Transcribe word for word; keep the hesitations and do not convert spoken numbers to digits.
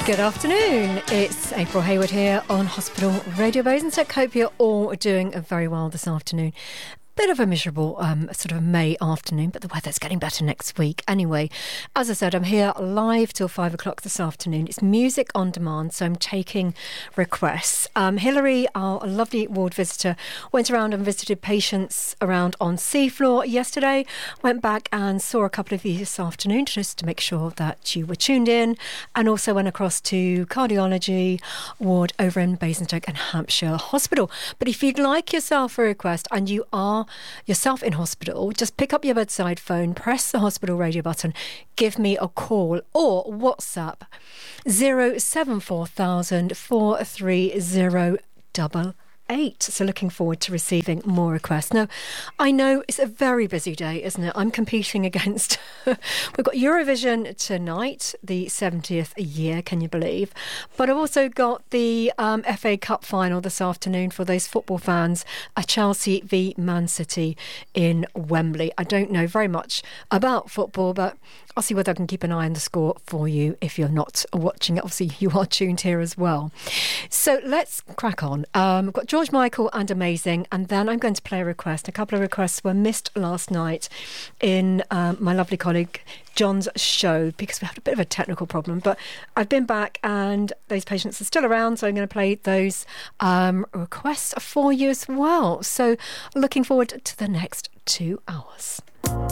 Good afternoon. It's April Hayward here on Hospital Radio Basingstoke. Hope you're all doing very well this afternoon. Bit of a miserable um, sort of May afternoon, but the weather's getting better next week. Anyway, as I said, I'm here live till five o'clock this afternoon. It's music on demand, so I'm taking requests. Um, Hilary, our lovely ward visitor, went around and visited patients around on seafloor yesterday. Went back and saw a couple of you this afternoon just to make sure that you were tuned in, and also went across to cardiology ward over in Basingstoke and Hampshire Hospital. But if you'd like yourself a request and you are yourself in hospital, just pick up your bedside phone, press the hospital radio button, give me a call or WhatsApp zero seven four thousand four three zero double eight. So looking forward to receiving more requests. Now, I know it's a very busy day, isn't it? I'm competing against we've got Eurovision tonight, the seventieth year, can you believe? But I've also got the um, F A Cup final this afternoon for those football fans, a Chelsea v Man City in Wembley. I don't know very much about football, but I'll see whether I can keep an eye on the score for you if you're not watching it. Obviously, you are tuned here as well. So let's crack on. Um, I've got George Michael and Amazing, and then I'm going to play a request. A couple of requests were missed last night in um, my lovely colleague John's show because we had a bit of a technical problem, but I've been back and those patients are still around, so I'm going to play those um, requests for you as well. So looking forward to the next two hours.